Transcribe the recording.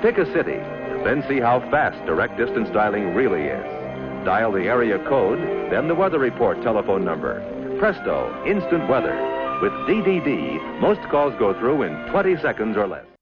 Pick a city, then see how fast direct distance dialing really is. Dial the area code, then the weather report telephone number. Presto, instant weather. With DDD, most calls go through in 20 seconds or less.